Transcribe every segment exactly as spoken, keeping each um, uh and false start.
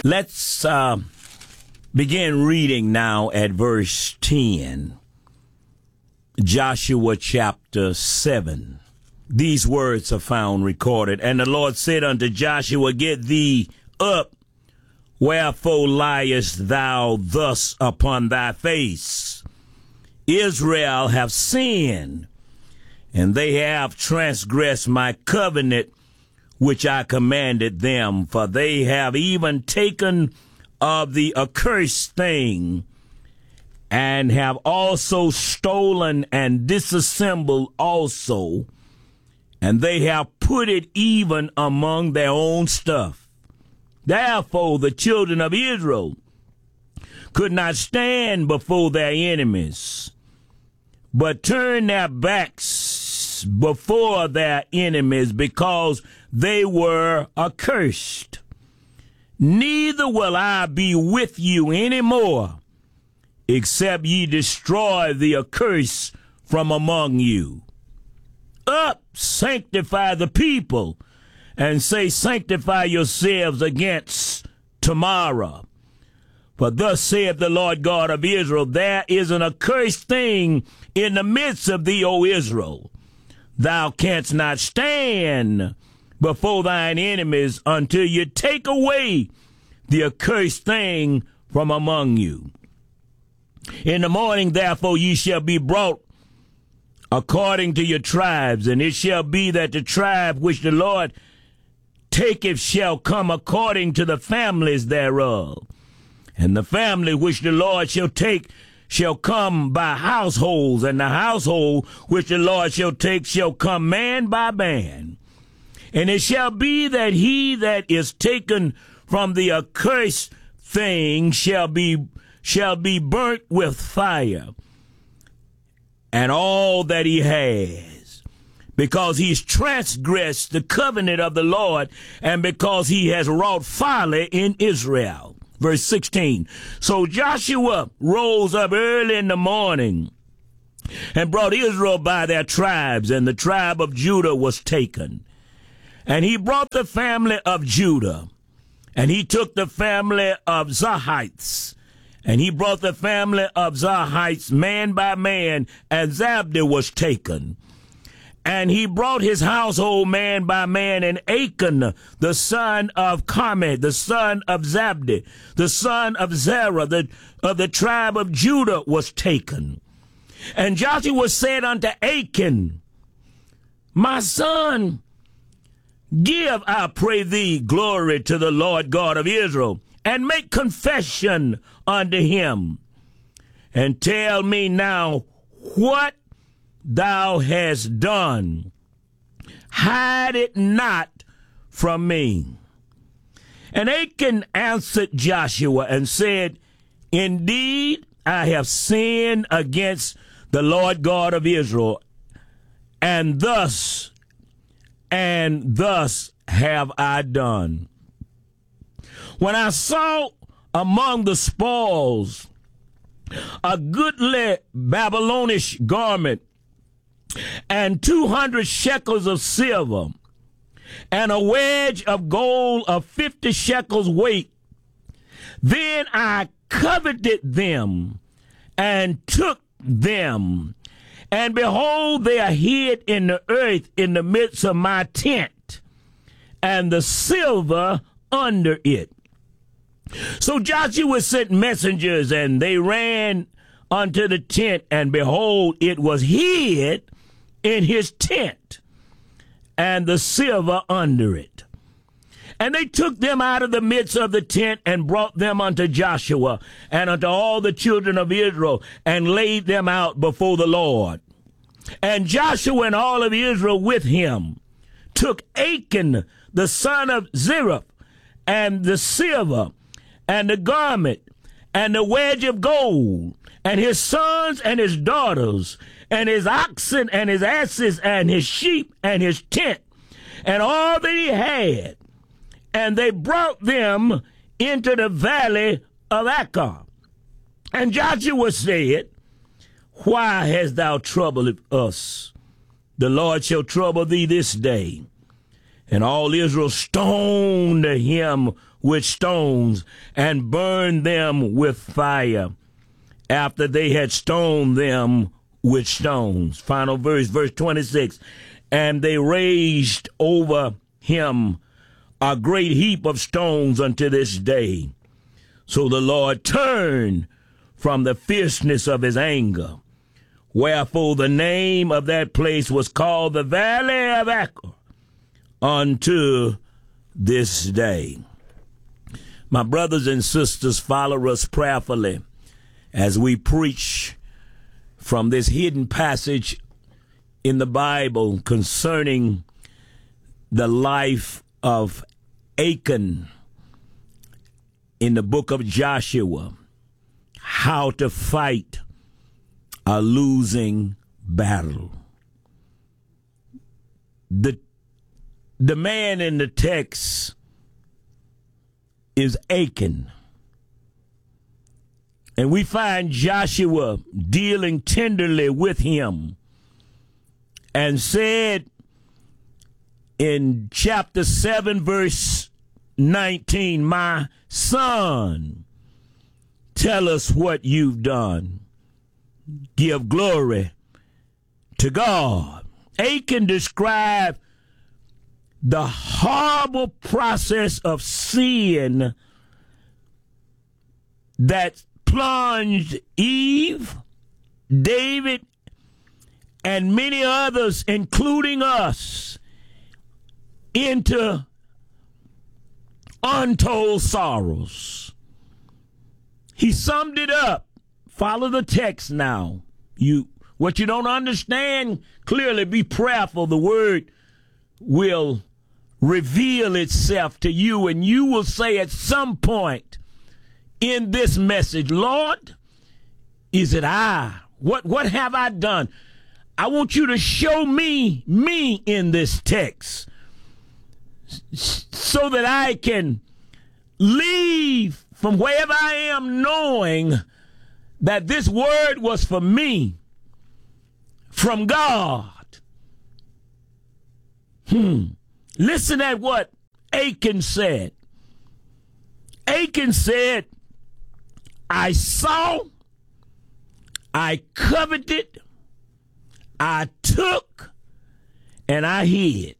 Let's uh, begin reading now at verse ten. Joshua chapter seven. These words are found recorded. And the Lord said unto Joshua, Get thee up, wherefore liest thou thus upon thy face? Israel have sinned, and they have transgressed my covenant which I commanded them, for they have even taken of the accursed thing, and have also stolen and disassembled also, and they have put it even among their own stuff. Therefore the children of Israel could not stand before their enemies, but turned their backs before their enemies, because they were accursed. Neither will I be with you any more, except ye destroy the accursed from among you. Up, sanctify the people, and say, Sanctify yourselves against tomorrow. For thus saith the Lord God of Israel, There is an accursed thing in the midst of thee, O Israel. Thou canst not stand before thine enemies until you take away the accursed thing from among you. In the morning, therefore, ye shall be brought according to your tribes, and it shall be that the tribe which the Lord taketh shall come according to the families thereof. And the family which the Lord shall take shall come by households, and the household which the Lord shall take shall come man by man. And it shall be that he that is taken from the accursed thing shall be shall be burnt with fire, and all that he has, because he's transgressed the covenant of the Lord, and because he has wrought folly in Israel. Verse sixteen. So Joshua rose up early in the morning and brought Israel by their tribes, and the tribe of Judah was taken. And he brought the family of Judah, and he took the family of Zarhites, and he brought the family of Zarhites man by man, and Zabdi was taken. And he brought his household man by man, and Achan, the son of Carmi, the son of Zabdi, the son of Zerah, the, of the tribe of Judah, was taken. And Joshua said unto Achan, My son, give, I pray thee, glory to the Lord God of Israel, and make confession unto him, and tell me now what thou hast done. Hide it not from me. And Achan answered Joshua and said, Indeed, I have sinned against the Lord God of Israel, and thus, and thus have I done. When I saw among the spoils a goodly Babylonish garment, and two hundred shekels of silver, and a wedge of gold of fifty shekels weight, then I coveted them, and took them, and behold, they are hid in the earth in the midst of my tent, and the silver under it. So Joshua sent messengers, and they ran unto the tent, and behold, it was hid in his tent, and the silver under it. And they took them out of the midst of the tent, and brought them unto Joshua, and unto all the children of Israel, and laid them out before the Lord. And Joshua and all of Israel with him took Achan, the son of Zerah, and the silver, and the garment, and the wedge of gold, and his sons and his daughters, and his oxen and his asses, and his sheep and his tent, and all that he had. And they brought them into the valley of Achor. And Joshua said, Why hast thou troubled us? The Lord shall trouble thee this day. And all Israel stoned him with stones and burned them with fire after they had stoned them with stones. Final verse, verse twenty-six. And they raised over him a great heap of stones unto this day. So the Lord turned from the fierceness of his anger. Wherefore the name of that place was called the Valley of Achor unto this day. My brothers and sisters, follow us prayerfully as we preach from this hidden passage in the Bible concerning the life of Achan in the book of Joshua, how to fight a losing battle. The, the man in the text is Achan. And we find Joshua dealing tenderly with him and said in chapter seven, verse nineteen, my son, tell us what you've done. Give glory to God. Achan described the horrible process of sin that plunged Eve, David, and many others, including us, into untold sorrows. He summed it up. Follow the text now. You, what you don't understand, clearly be prayerful. The word will reveal itself to you, and you will say at some point in this message, Lord, is it I? What, what have I done? I want you to show me me in this text so that I can leave from wherever I am knowing that this word was for me from God. Hmm. Listen at what Achan said. Achan said, I saw, I coveted, I took, and I hid.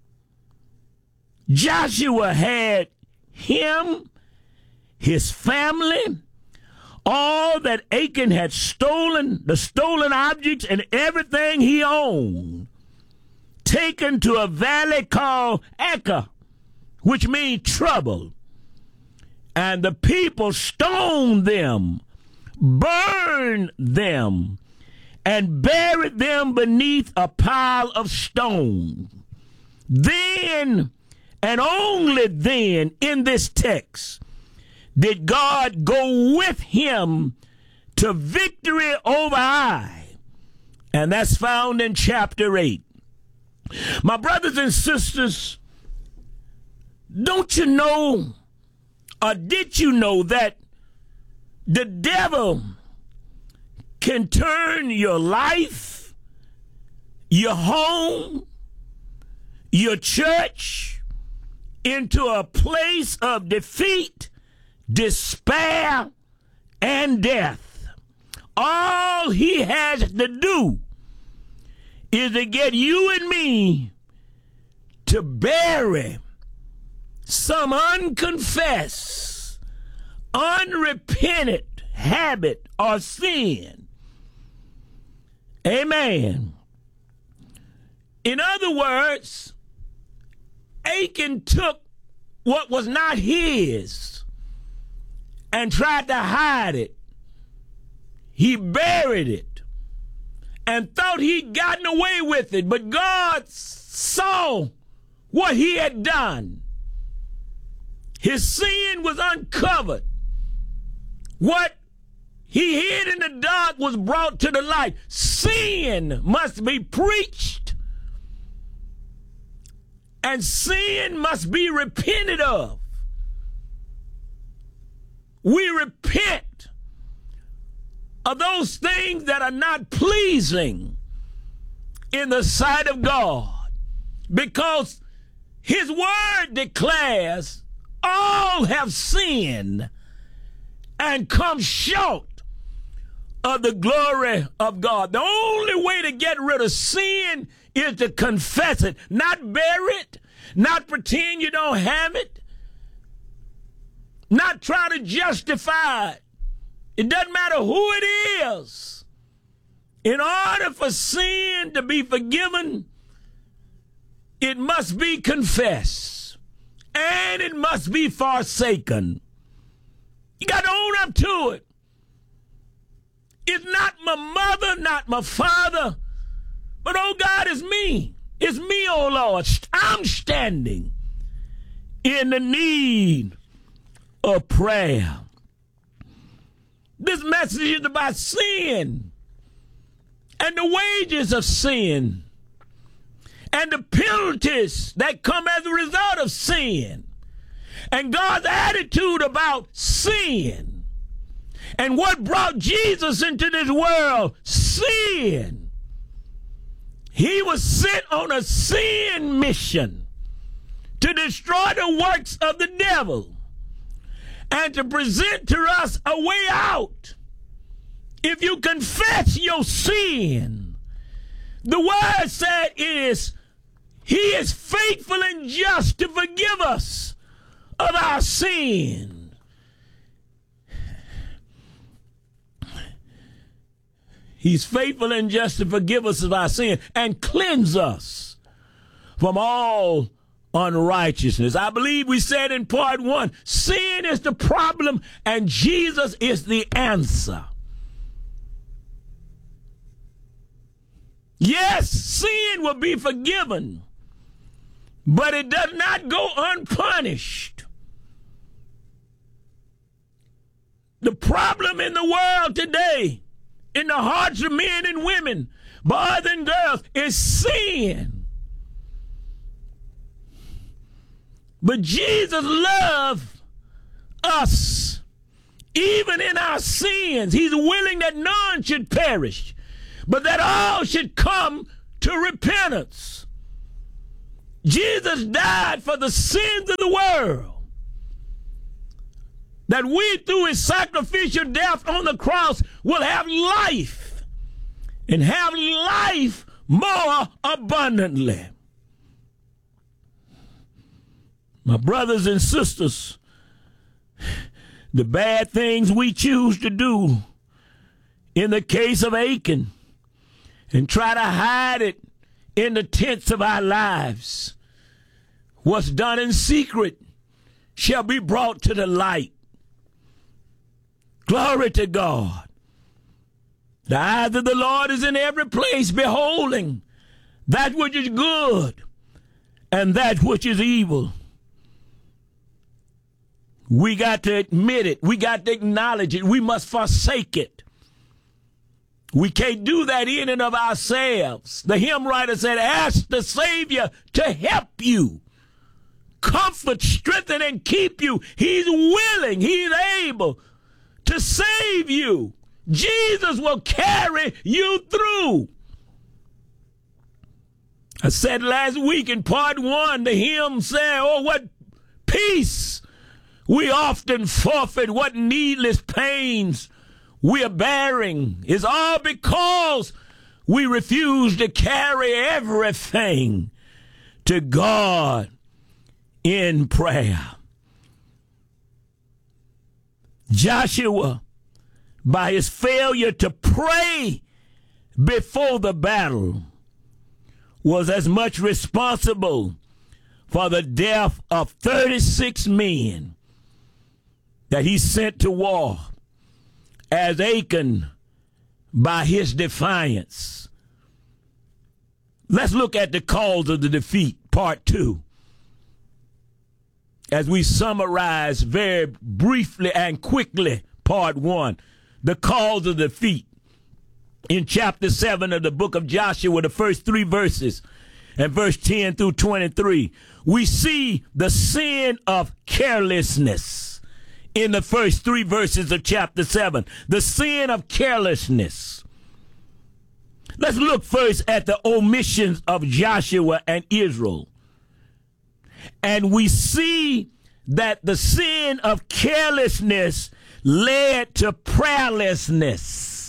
Joshua had him, his family, all that Achan had stolen, the stolen objects and everything he owned, taken to a valley called Achor, which means trouble. And the people stoned them, burned them, and buried them beneath a pile of stone. Then, and only then, in this text, did God go with him to victory over Ai. And that's found in chapter eight. My brothers and sisters, don't you know, or did you know that the devil can turn your life, your home, your church into a place of defeat, despair, and death? All he has to do is to get you and me to bury some unconfessed, unrepentant habit or sin. Amen. In other words, Achan took what was not his and tried to hide it. He buried it and thought he'd gotten away with it, but God saw what he had done. His sin was uncovered. What he hid in the dark was brought to the light. Sin must be preached, and sin must be repented of. We repent of those things that are not pleasing in the sight of God, because his word declares all have sinned and come short of the glory of God. The only way to get rid of sin is to confess it, not bury it, not pretend you don't have it, not try to justify it. It doesn't matter who it is. In order for sin to be forgiven, it must be confessed and it must be forsaken. You got to own up to it. It's not my mother, not my father, but oh God, it's me. It's me, oh Lord. I'm standing in the need of prayer. This message is about sin and the wages of sin and the penalties that come as a result of sin and God's attitude about sin and what brought Jesus into this world, sin. He was sent on a sin mission to destroy the works of the devil and to present to us a way out. If you confess your sin, the word said is, he is faithful and just to forgive us of our sin. He's faithful and just to forgive us of our sin and cleanse us from all unrighteousness. I believe we said in part one, sin is the problem and Jesus is the answer. Yes, sin will be forgiven, but it does not go unpunished. The problem in the world today, in the hearts of men and women, boys and girls, is sin. But Jesus loved us, even in our sins. He's willing that none should perish, but that all should come to repentance. Jesus died for the sins of the world, that we, through his sacrificial death on the cross, will have life, and have life more abundantly. My brothers and sisters, the bad things we choose to do in the case of Achan and try to hide it in the tents of our lives, what's done in secret shall be brought to the light. Glory to God. The eyes of the Lord is in every place, beholding that which is good and that which is evil. We got to admit it. We got to acknowledge it. We must forsake it. We can't do that in and of ourselves. The hymn writer said, ask the Savior to help you, comfort, strengthen, and keep you. He's willing. He's able to save you. Jesus will carry you through. I said last week in part one, the hymn said, oh, what peace we often forfeit, what needless pains we are bearing, is all because we refuse to carry everything to God in prayer. Joshua, by his failure to pray before the battle, was as much responsible for the death of thirty-six men that he sent to war as Achan by his defiance. Let's look at the cause of the defeat, part two, as we summarize very briefly and quickly part one. The cause of defeat. In chapter seven of the book of Joshua, the first three verses, and verse ten through twenty-three, we see the sin of carelessness in the first three verses of chapter seven. The sin of carelessness. Let's look first at the omissions of Joshua and Israel. And we see that the sin of carelessness led to prayerlessness.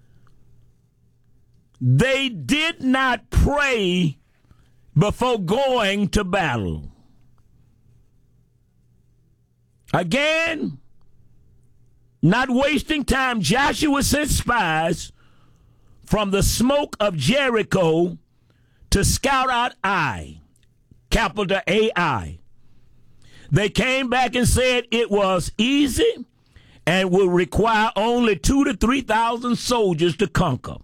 They did not pray before going to battle. Again, not wasting time, Joshua sent spies from the smoke of Jericho to scout out Ai, capital A I. They came back and said it was easy and would require only two to three thousand soldiers to conquer.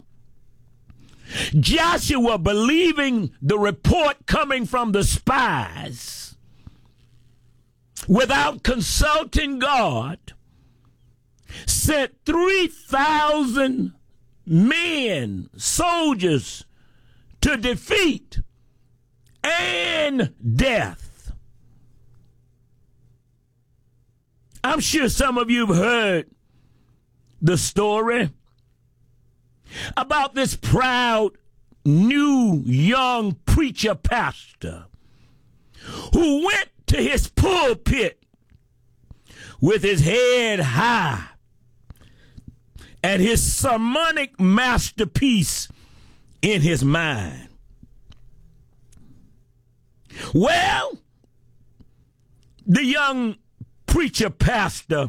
Joshua, believing the report coming from the spies, without consulting God, sent three thousand men, soldiers, to defeat and death. I'm sure some of you have heard the story about this proud, new, young preacher pastor who went to his pulpit with his head high and his sermonic masterpiece in his mind. Well, the young preacher pastor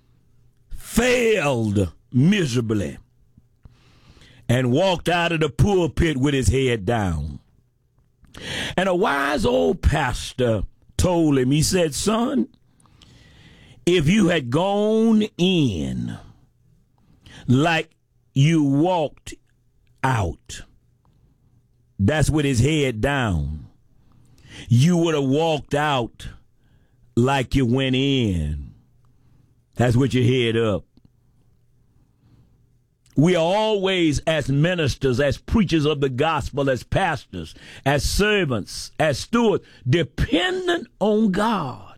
failed miserably and walked out of the pulpit with his head down. And a wise old pastor told him, he said, son, if you had gone in like you walked out, that's with his head down, you would have walked out like you went in. That's with your head up. We are always, as ministers, as preachers of the gospel, as pastors, as servants, as stewards, dependent on God.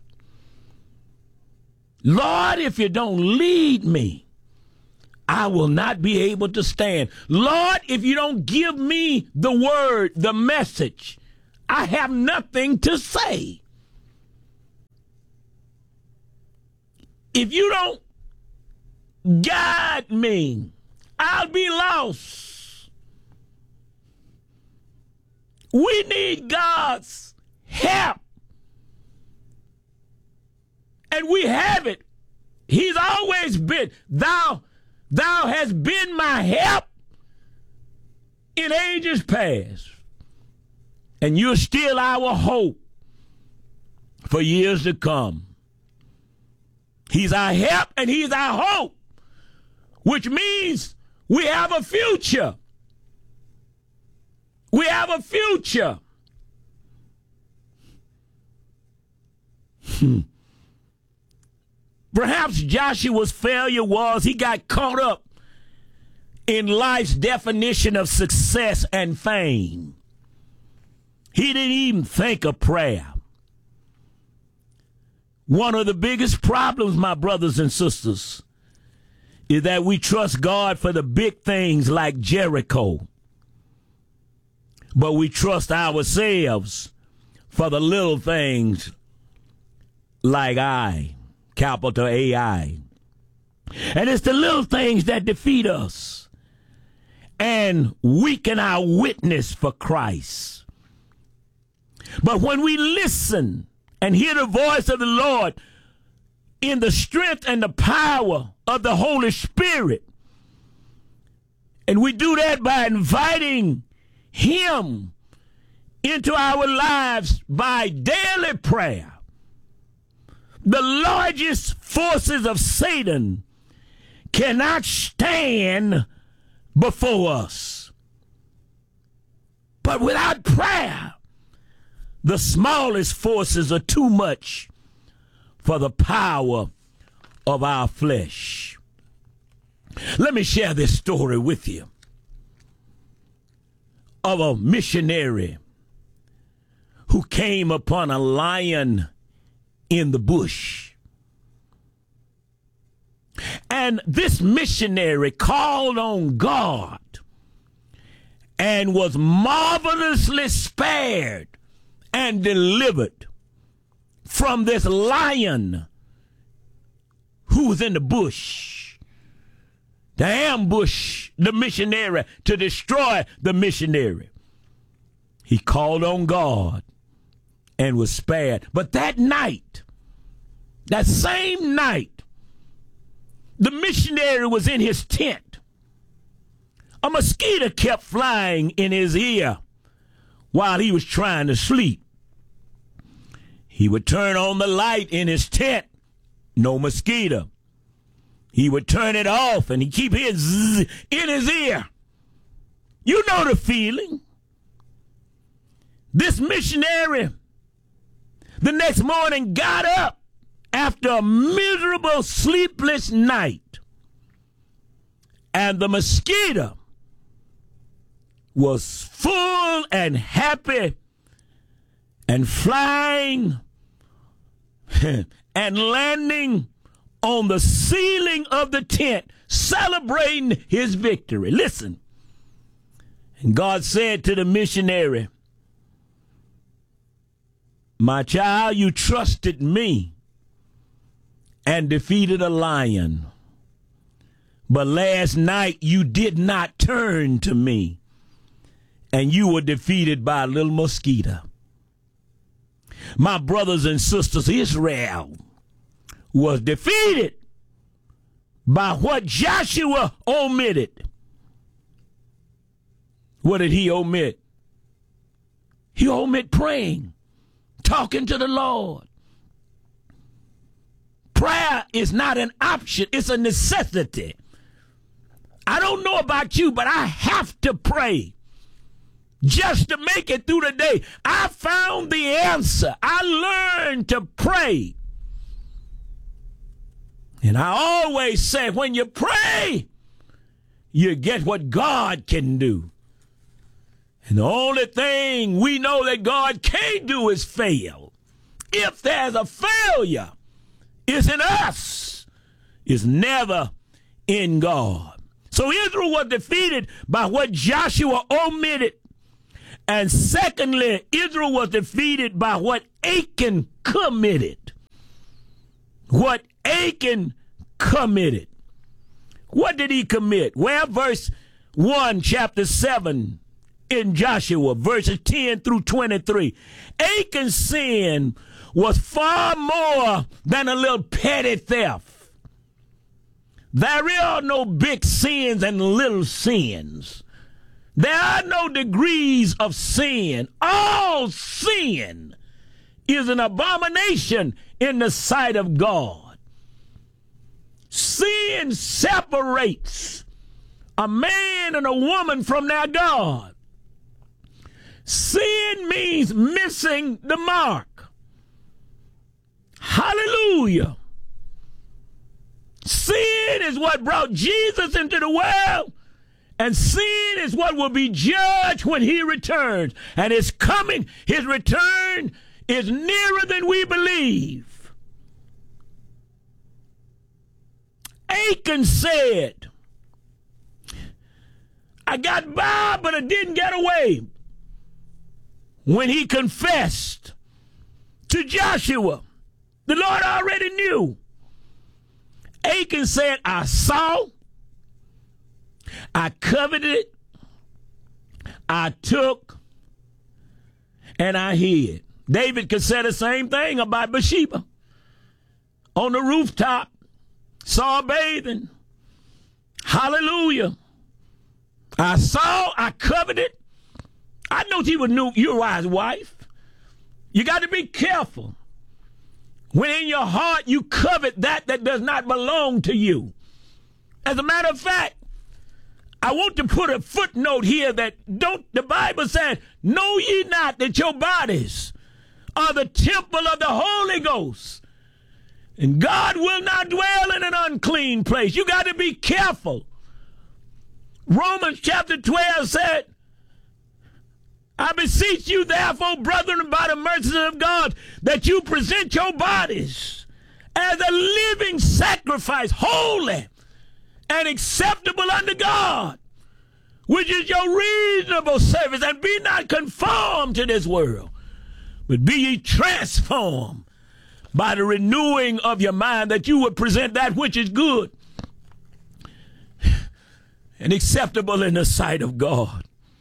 Lord, if you don't lead me, I will not be able to stand. Lord, if you don't give me the word, the message, I have nothing to say. If you don't guide me, I'll be lost. We need God's help. And we have it. He's always been, thou, thou hast been my help in ages past. And you're still our hope for years to come. He's our help and he's our hope, which means we have a future. We have a future. Hmm. Perhaps Joshua's failure was he got caught up in life's definition of success and fame. He didn't even think of prayer. One of the biggest problems, my brothers and sisters, is that we trust God for the big things like Jericho, but we trust ourselves for the little things like I, capital A I. And it's the little things that defeat us and weaken our witness for Christ. But when we listen and hear the voice of the Lord in the strength and the power of the Holy Spirit, and we do that by inviting Him into our lives by daily prayer, the largest forces of Satan cannot stand before us. But without prayer, the smallest forces are too much for the power of our flesh. Let me share this story with you of a missionary who came upon a lion in the bush. And this missionary called on God and was marvelously spared and delivered from this lion who was in the bush to ambush the missionary, to destroy the missionary. He called on God and was spared. But that night, that same night, the missionary was in his tent. A mosquito kept flying in his ear while he was trying to sleep. He would turn on the light in his tent, no mosquito. He would turn it off and he'd keep his zzz in his ear. You know the feeling. This missionary the next morning got up after a miserable sleepless night, and the mosquito was full and happy and flying and landing on the ceiling of the tent, celebrating his victory. Listen. And God said to the missionary, my child, you trusted me and defeated a lion. But last night you did not turn to me, and you were defeated by a little mosquito. My brothers and sisters, Israel was defeated by what Joshua omitted. What did he omit? He omitted praying, talking to the Lord. Prayer is not an option, it's a necessity. I don't know about you, but I have to pray just to make it through the day. I found the answer. I learned to pray. And I always say, when you pray, you get what God can do. And the only thing we know that God can't do is fail. If there's a failure, it's in us. It's never in God. So Israel was defeated by what Joshua omitted. And secondly, Israel was defeated by what Achan committed. What Achan committed. What did he commit? Well, verse one, chapter seven in Joshua, verses ten through twenty-three. Achan's sin was far more than a little petty theft. There are no big sins and little sins. There are no degrees of sin. All sin is an abomination in the sight of God. Sin separates a man and a woman from their God. Sin means missing the mark. Hallelujah. Sin is what brought Jesus into the world, and sin is what will be judged when he returns. And his coming, his return is nearer than we believe. Achan said, I got by, but I didn't get away. When he confessed to Joshua, the Lord already knew. Achan said, I saw, I coveted, I took, and I hid. David could say the same thing about Bathsheba. On the rooftop, saw her bathing. Hallelujah. I saw, I coveted. I know she was Uriah's wife. You got to be careful. When in your heart you covet that that does not belong to you. As a matter of fact, I want to put a footnote here that don't, the Bible says, know ye not that your bodies are the temple of the Holy Ghost, and God will not dwell in an unclean place. You got to be careful. Romans chapter twelve said, I beseech you, therefore, brethren, by the mercies of God, that you present your bodies as a living sacrifice, holy and acceptable unto God, which is your reasonable service. And be not conformed to this world, but be ye transformed by the renewing of your mind, that you would present that which is good and acceptable in the sight of God.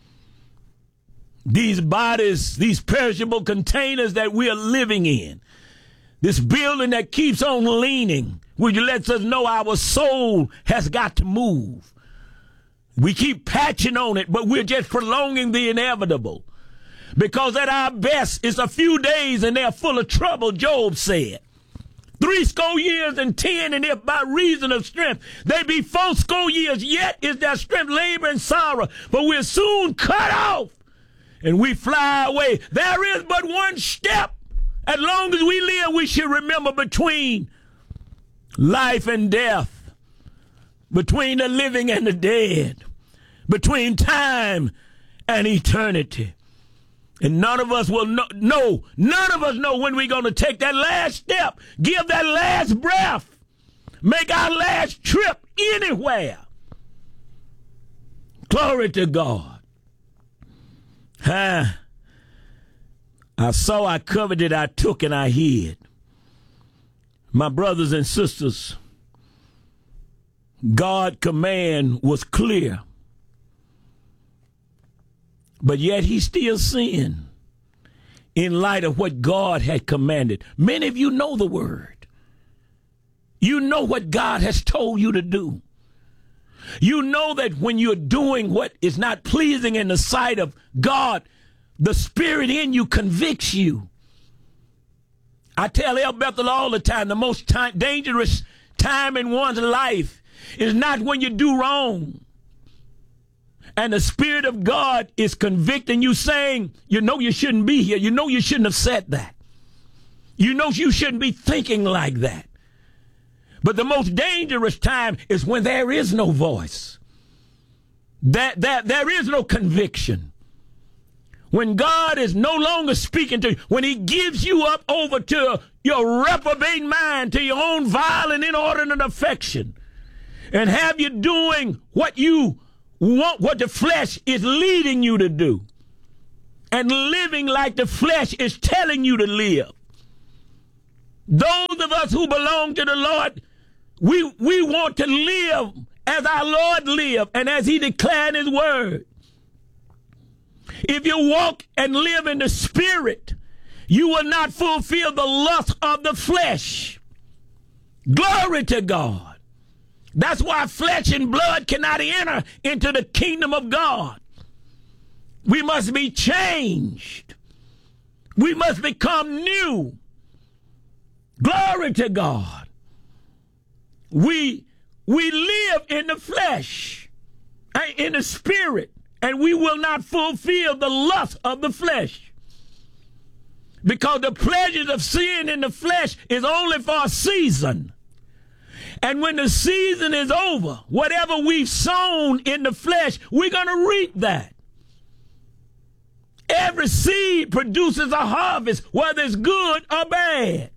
These bodies, these perishable containers that we are living in, this building that keeps on leaning, which lets us know our soul has got to move. We keep patching on it, but we're just prolonging the inevitable. Because at our best, it's a few days and they're full of trouble, Job said. Three score years and ten, and if by reason of strength they be four score years, yet is their strength labor and sorrow. But we're soon cut off, and we fly away. There is but one step. As long as we live, we should remember between life and death, between the living and the dead, between time and eternity. And none of us will know, no, none of us know when we're going to take that last step, give that last breath, make our last trip anywhere. Glory to God. Huh? I saw, I coveted, I took, and I hid. My brothers and sisters, God's command was clear. But yet he still sinned in light of what God had commanded. Many of you know the word. You know what God has told you to do. You know that when you're doing what is not pleasing in the sight of God, the spirit in you convicts you. I tell El Bethel all the time, the most time, dangerous time in one's life is not when you do wrong. And the Spirit of God is convicting you, saying, you know you shouldn't be here. You know you shouldn't have said that. You know you shouldn't be thinking like that. But the most dangerous time is when there is no voice. That, that there is no conviction. When God is no longer speaking to you, when he gives you up over to your reprobate mind, to your own vile and inordinate affection, and have you doing what you want, what the flesh is leading you to do, and living like the flesh is telling you to live. Those of us who belong to the Lord, we, we want to live as our Lord lived and as he declared his word. If you walk and live in the Spirit, you will not fulfill the lust of the flesh. Glory to God. That's why flesh and blood cannot enter into the kingdom of God. We must be changed. We must become new. Glory to God. We, we live in the flesh, in the Spirit, and we will not fulfill the lust of the flesh. Because the pleasures of sin in the flesh is only for a season. And when the season is over, whatever we've sown in the flesh, we're going to reap that. Every seed produces a harvest, whether it's good or bad.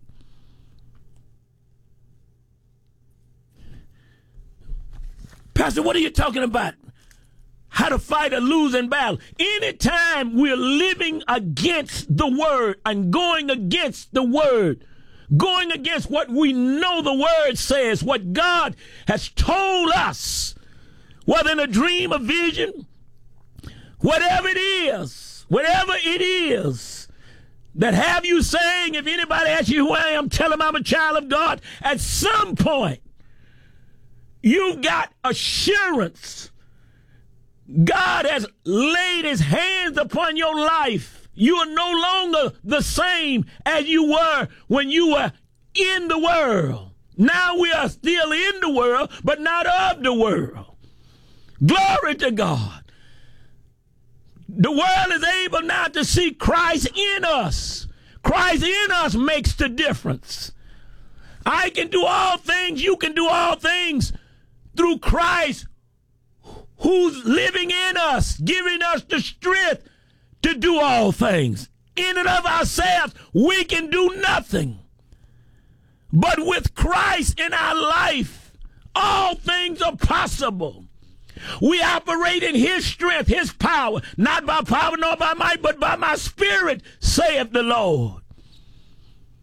Pastor, what are you talking about? How to fight a losing battle. Anytime we're living against the word and going against the word, going against what we know the word says, what God has told us, whether in a dream, a vision, whatever it is, whatever it is that have you saying, if anybody asks you who I am, tell them I'm a child of God. At some point, you've got assurance. God has laid his hands upon your life. You are no longer the same as you were when you were in the world. Now we are still in the world, but not of the world. Glory to God. The world is able now to see Christ in us. Christ in us makes the difference. I can do all things, you can do all things through Christ who's living in us, giving us the strength to do all things. In and of ourselves, we can do nothing. But with Christ in our life, all things are possible. We operate in his strength, his power, not by power nor by might, but by my spirit, saith the Lord.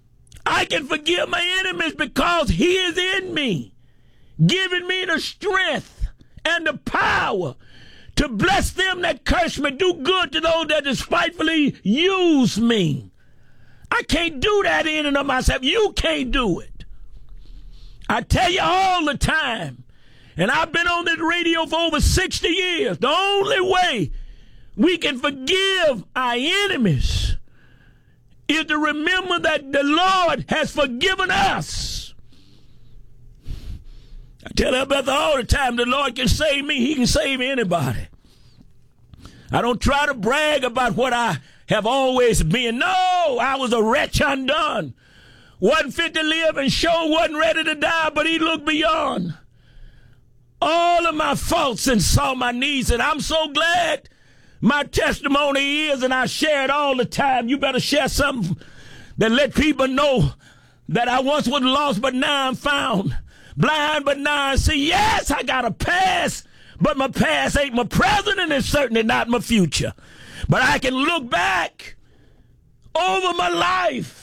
I can forgive my enemies because he is in me, giving me the strength and the power to bless them that curse me, do good to those that despitefully use me. I can't do that in and of myself. You can't do it. I tell you all the time, and I've been on this radio for over sixty years, the only way we can forgive our enemies is to remember that the Lord has forgiven us. I tell Elbeth all the time, the Lord can save me. He can save anybody. I don't try to brag about what I have always been. No, I was a wretch undone. Wasn't fit to live and sure wasn't ready to die, but he looked beyond all of my faults and saw my needs. And I'm so glad my testimony is, and I share it all the time. You better share something that let people know that I once was lost, but now I'm found. Blind, but now I see. Yes, I got a past, but my past ain't my present, and it's certainly not my future. But I can look back over my life.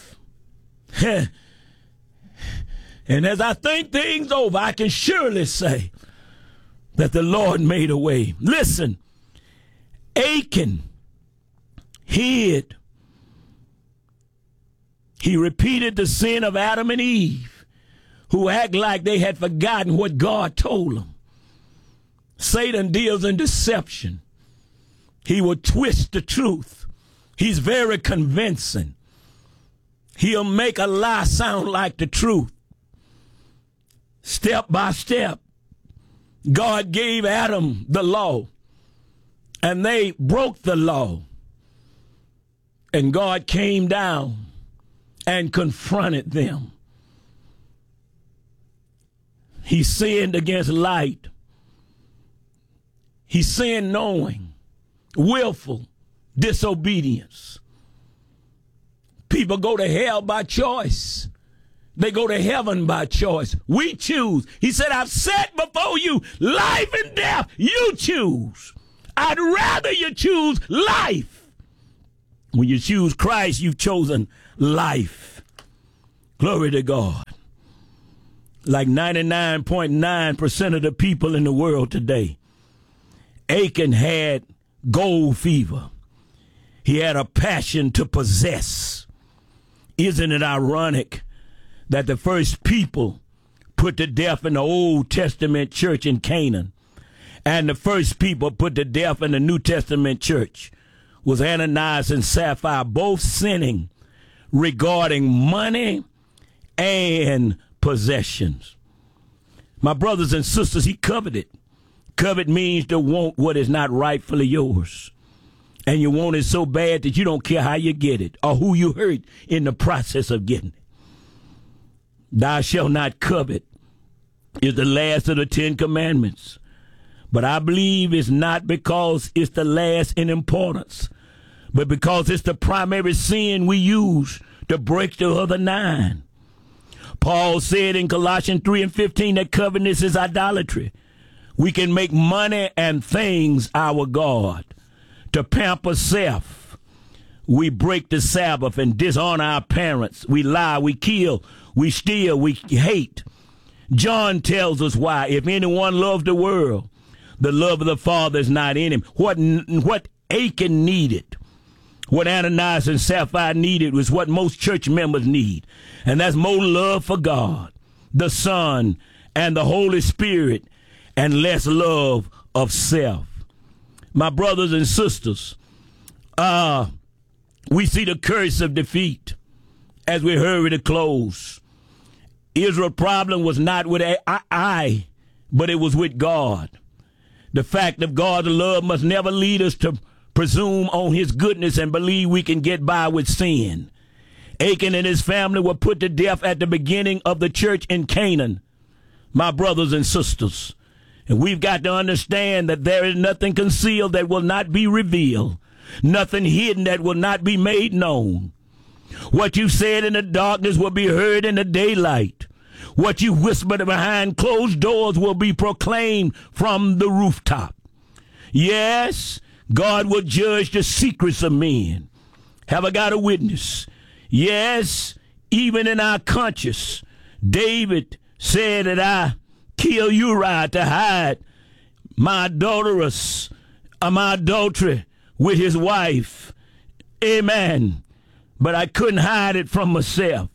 And as I think things over, I can surely say that the Lord made a way. Listen, Achan hid. He repeated the sin of Adam and Eve, who act like they had forgotten what God told them. Satan deals in deception. He will twist the truth. He's very convincing. He'll make a lie sound like the truth. Step by step, God gave Adam the law, and they broke the law. And God came down and confronted them. He sinned against light. He sinned knowing, willful disobedience. People go to hell by choice. They go to heaven by choice. We choose. He said, I've set before you life and death. You choose. I'd rather you choose life. When you choose Christ, you've chosen life. Glory to God. Like ninety-nine point nine percent of the people in the world today, Achan had gold fever. He had a passion to possess. Isn't it ironic that the first people put to death in the Old Testament church in Canaan, and the first people put to death in the New Testament church was Ananias and Sapphira, both sinning regarding money and possessions. My brothers and sisters, he coveted. Covet means to want what is not rightfully yours. And you want it so bad that you don't care how you get it or who you hurt in the process of getting it. Thou shalt not covet is the last of the Ten Commandments. But I believe it's not because it's the last in importance, but because it's the primary sin we use to break the other nine. Paul said in Colossians three and fifteen that covetousness is idolatry. We can make money and things our God. To pamper self, we break the Sabbath and dishonor our parents. We lie, we kill, we steal, we hate. John tells us why. If anyone loves the world, the love of the Father is not in him. What, what Achan needed, what Ananias and Sapphira needed was what most church members need. And that's more love for God, the Son, and the Holy Spirit, and less love of self. My brothers and sisters, uh, we see the curse of defeat as we hurry to close. Israel's problem was not with I, I, but it was with God. The fact of God's love must never lead us to presume on his goodness and believe we can get by with sin. Achan and his family were put to death at the beginning of the church in Canaan. My brothers and sisters, and we've got to understand that there is nothing concealed that will not be revealed, nothing hidden that will not be made known. What you said in the darkness will be heard in the daylight. What you whispered behind closed doors will be proclaimed from the rooftop. Yes, God will judge the secrets of men. Have I got a witness? Yes, even in our conscience. David said that I kill Uriah to hide my adulteress, uh, my adultery with his wife. Amen. But I couldn't hide it from myself.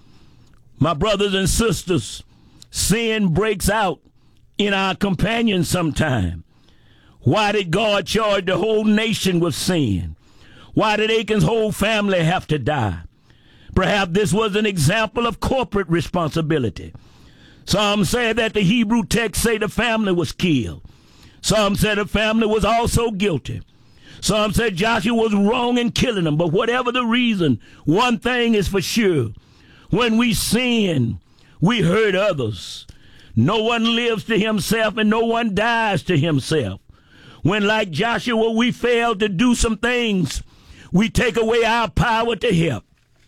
My brothers and sisters, sin breaks out in our companions sometime. Why did God charge the whole nation with sin? Why did Achan's whole family have to die? Perhaps this was an example of corporate responsibility. Some say that the Hebrew text say the family was killed. Some say the family was also guilty. Some said Joshua was wrong in killing them. But whatever the reason, one thing is for sure. When we sin, we hurt others. No one lives to himself and no one dies to himself. When, like Joshua, we fail to do some things, we take away our power to help.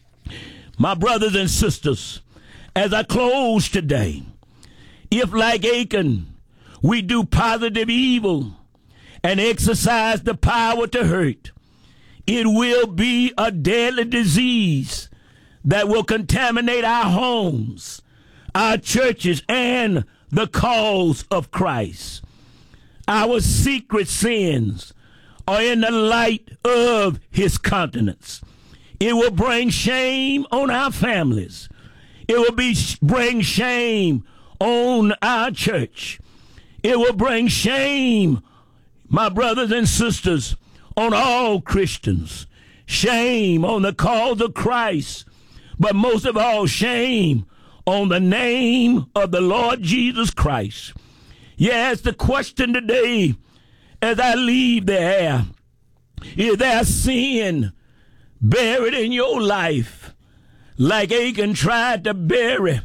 My brothers and sisters, as I close today, if like Achan, we do positive evil and exercise the power to hurt, it will be a deadly disease that will contaminate our homes, our churches, and the cause of Christ. Our secret sins are in the light of his countenance. It will bring shame on our families. It will be bring shame on our church. It will bring shame, my brothers and sisters, on all Christians. Shame on the cause of Christ, but most of all, shame on the name of the Lord Jesus Christ. Yes, the question today, as I leave the air, is there sin buried in your life, like Achan tried to bury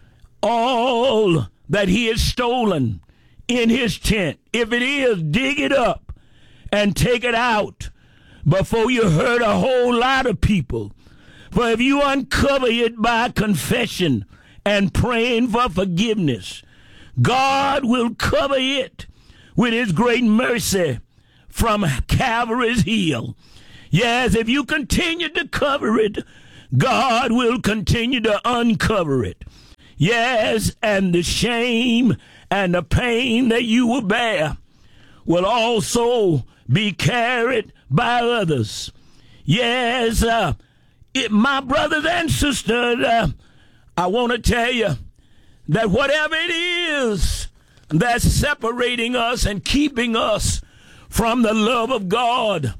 all that he had stolen in his tent? If it is, dig it up and take it out before you hurt a whole lot of people. For if you uncover it by confession and praying for forgiveness, God will cover it with his great mercy from Calvary's hill. Yes, if you continue to cover it, God will continue to uncover it. Yes, and the shame and the pain that you will bear will also be carried by others. Yes, uh, it, my brothers and sisters, uh, I want to tell you that whatever it is that's separating us and keeping us from the love of God,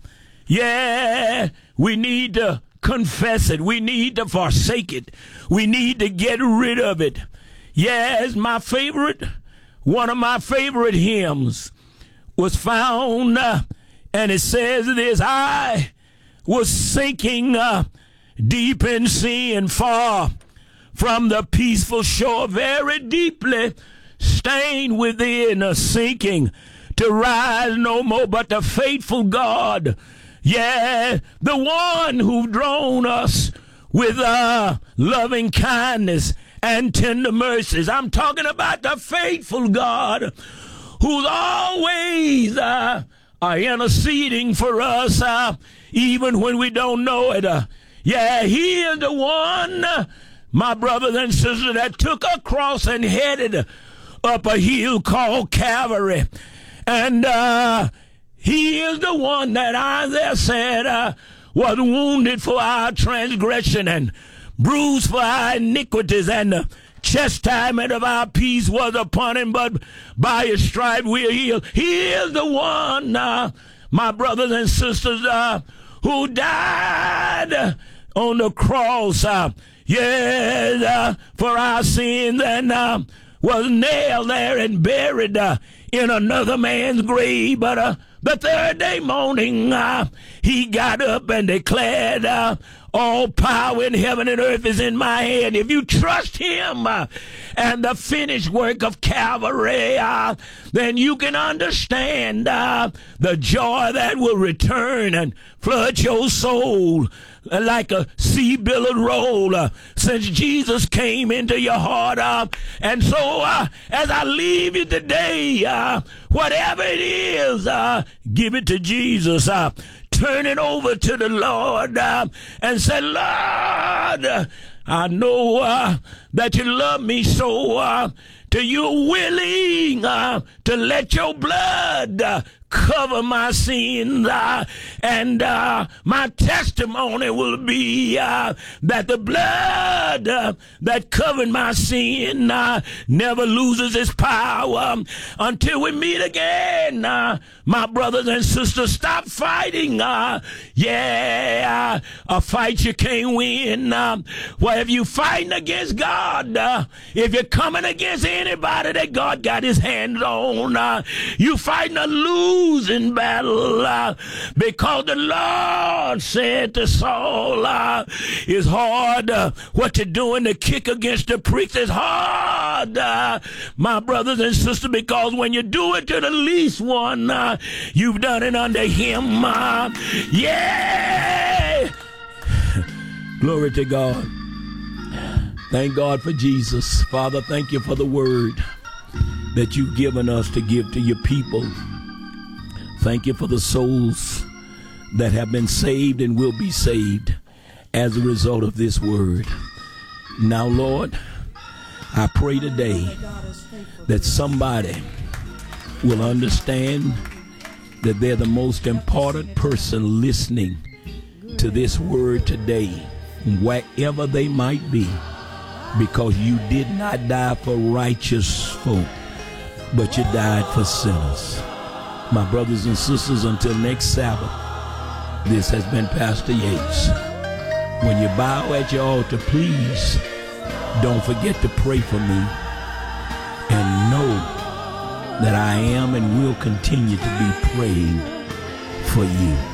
yeah, we need to confess it. We need to forsake it. We need to get rid of it. Yes, my favorite, one of my favorite hymns was found, uh, and it says this: I was sinking uh, deep in sin, far from the peaceful shore, very deeply stained within, a sinking to rise no more, but the faithful God, yeah, the one who drawn us with uh, loving kindness and tender mercies. I'm talking about the faithful God who's always uh, uh, interceding for us, uh, even when we don't know it. Uh, yeah, he is the one, uh, my brothers and sisters, that took a cross and headed up a hill called Calvary. And uh, he is the one that Isaiah said uh, was wounded for our transgression and bruised for our iniquities, and the chastisement of our peace was upon him, but by his stripes we are healed. He is the one, uh, my brothers and sisters, uh, who died on the cross, uh, yes, uh, for our sins, and uh, was nailed there and buried uh, in another man's grave. But uh, the third day morning, uh, he got up and declared, uh, all power in heaven and earth is in my hand. If you trust him uh, and the finished work of Calvary, uh, then you can understand uh, the joy that will return and flood your soul like a sea billow roll uh, since Jesus came into your heart. Uh, and so uh, as I leave you today, uh, whatever it is, uh, give it to Jesus. Uh, turn it over to the Lord uh, and say, Lord, uh, I know uh, that you love me so uh, till you're willing uh, to let your blood uh, cover my sin, uh, and uh, my testimony will be uh, that the blood uh, that covered my sin uh, never loses its power until we meet again. Uh, my brothers and sisters, stop fighting. Uh, yeah, uh, a fight you can't win. Uh, well, if you fighting against God, uh, if you're coming against anybody that God got his hands on, uh, you fighting a losing battle, uh, because the Lord said to Saul, uh, it's hard uh, what you're doing to kick against the pricks. It's hard, uh, my brothers and sisters, because when you do it to the least one, uh, you've done it under him. Uh, yeah! Glory to God. Thank God for Jesus. Father, thank you for the word that you've given us to give to your people. Thank you for the souls that have been saved and will be saved as a result of this word. Now, Lord, I pray today that somebody will understand that they're the most important person listening to this word today, wherever they might be, because you did not die for righteous folk, but you died for sinners. My brothers and sisters, until next Sabbath, this has been Pastor Yates. When you bow at your altar, please don't forget to pray for me, and know that I am and will continue to be praying for you.